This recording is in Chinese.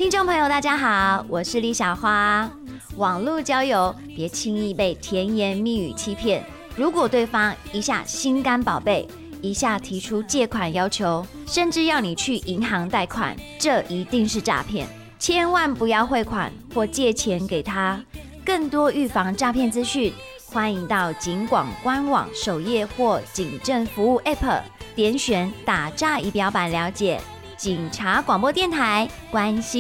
听众朋友大家好，我是李小花。网络交友别轻易被甜言蜜语欺骗，如果对方一下心肝宝贝，一下提出借款要求，甚至要你去银行贷款，这一定是诈骗，千万不要汇款或借钱给他。更多预防诈骗资讯，欢迎到警广官网首页或警政服务 App 点选打诈仪表板了解。警察广播电台，关心